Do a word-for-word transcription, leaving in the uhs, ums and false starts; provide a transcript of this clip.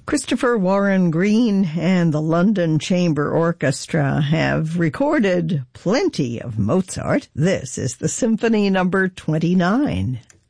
Christopher Warren Green and the London Chamber Orchestra have recorded plenty of Mozart. This is the Symphony number twenty-nine.